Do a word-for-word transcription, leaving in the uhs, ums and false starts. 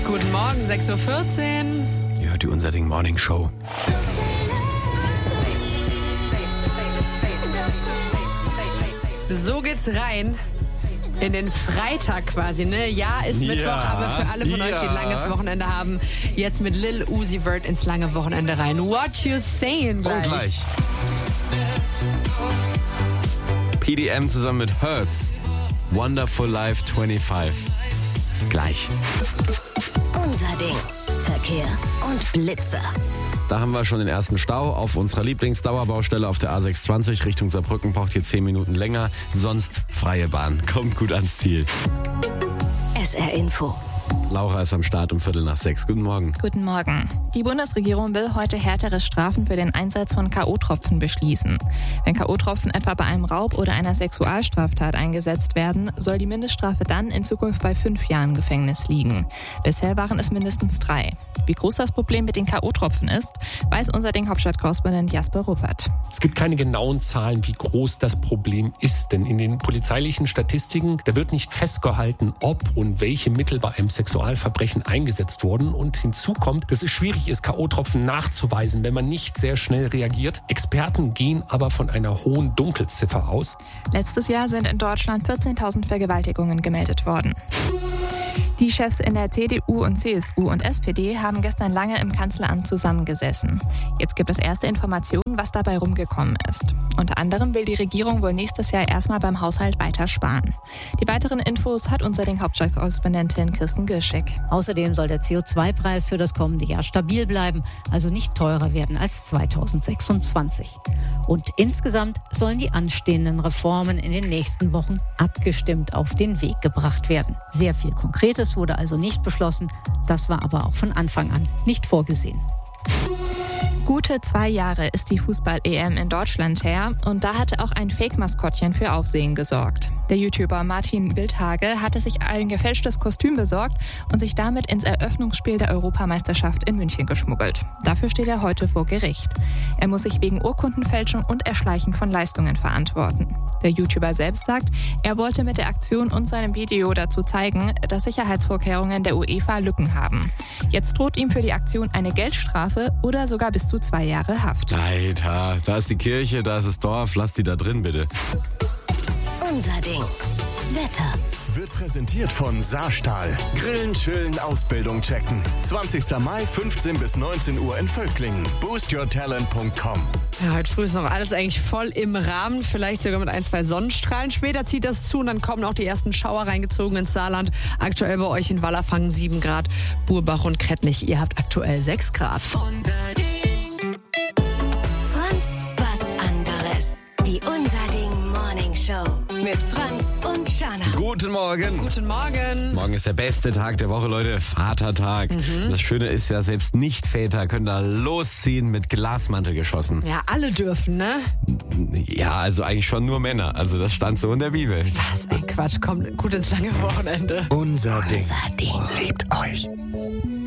Guten Morgen, sechs Uhr vierzehn. Ihr hört die Unser Ding Morning Show. So geht's rein in den Freitag quasi, ne? Ja, ist Ja, Mittwoch, aber für alle von ja. euch, die ein langes Wochenende haben, jetzt mit Lil Uzi Vert ins lange Wochenende rein. What you saying gleich? Und gleich. P D M zusammen mit Hertz. Wonderful Life fünfundzwanzig. Gleich. Unser Ding. Verkehr und Blitzer. Da haben wir schon den ersten Stau auf unserer Lieblingsdauerbaustelle auf der A sechshundertzwanzig Richtung Saarbrücken. Braucht hier zehn Minuten länger. Sonst freie Bahn. Kommt gut ans Ziel. S R Info. Laura ist am Start um Viertel nach sechs. Guten Morgen. Guten Morgen. Die Bundesregierung will heute härtere Strafen für den Einsatz von K O-Tropfen beschließen. Wenn K O-Tropfen etwa bei einem Raub oder einer Sexualstraftat eingesetzt werden, soll die Mindeststrafe dann in Zukunft bei fünf Jahren Gefängnis liegen. Bisher waren es mindestens drei. Wie groß das Problem mit den K O-Tropfen ist, weiß unser Ding Hauptstadtkorrespondent Jasper Ruppert. Es gibt keine genauen Zahlen, wie groß das Problem ist. Denn in den polizeilichen Statistiken, da wird nicht festgehalten, ob und welche Mittel bei einem Sexualverbrechen eingesetzt wurden. Und hinzu kommt, dass es schwierig ist, K O-Tropfen nachzuweisen, wenn man nicht sehr schnell reagiert. Experten gehen aber von einer hohen Dunkelziffer aus. Letztes Jahr sind in Deutschland vierzehntausend Vergewaltigungen gemeldet worden. Die Chefs in der C D U und C S U und S P D haben gestern lange im Kanzleramt zusammengesessen. Jetzt gibt es erste Informationen, was dabei rumgekommen ist. Unter anderem will die Regierung wohl nächstes Jahr erstmal beim Haushalt weiter sparen. Die weiteren Infos hat unser Ding Hauptstadtkorrespondentin Kirsten Girschek. Außerdem soll der C O zwei Preis für das kommende Jahr stabil bleiben, also nicht teurer werden als zweitausendsechsundzwanzig. Und insgesamt sollen die anstehenden Reformen in den nächsten Wochen abgestimmt auf den Weg gebracht werden. Sehr viel Konkretes wurde also nicht beschlossen, das war aber auch von Anfang an nicht vorgesehen. Gute zwei Jahre ist die Fußball-E M in Deutschland her und da hatte auch ein Fake-Maskottchen für Aufsehen gesorgt. Der YouTuber Martin Wildhage hatte sich ein gefälschtes Kostüm besorgt und sich damit ins Eröffnungsspiel der Europameisterschaft in München geschmuggelt. Dafür steht er heute vor Gericht. Er muss sich wegen Urkundenfälschung und Erschleichen von Leistungen verantworten. Der YouTuber selbst sagt, er wollte mit der Aktion und seinem Video dazu zeigen, dass Sicherheitsvorkehrungen der UEFA Lücken haben. Jetzt droht ihm für die Aktion eine Geldstrafe oder sogar bis zu zwei Jahre Haft. Alter, da ist die Kirche, da ist das Dorf. Lass die da drin, bitte. Unser Ding. Wetter. Wird präsentiert von Saarstahl. Grillen, chillen, Ausbildung checken. zwanzigster Mai, fünfzehn bis neunzehn Uhr in Völklingen. boost your talent punkt com. Ja, heute früh ist noch alles eigentlich voll im Rahmen, vielleicht sogar mit ein, zwei Sonnenstrahlen. Später zieht das zu und dann kommen auch die ersten Schauer reingezogen ins Saarland. Aktuell bei euch in Wallerfangen sieben Grad, Burbach und Krettnich, ihr habt aktuell sechs Grad. Franz, was anderes. Die Unser Ding Morning Show mit Franz und Shana. Guten Morgen. Guten Morgen. Morgen ist der beste Tag der Woche, Leute. Vatertag. Mhm. Das Schöne ist ja, selbst Nicht-Väter können da losziehen mit Glasmantel geschossen. Ja, alle dürfen, ne? Ja, also eigentlich schon nur Männer. Also das stand so in der Bibel. Was ein Quatsch, kommt gut ins lange Wochenende. Unser Ding. Unser Ding. Liebt euch.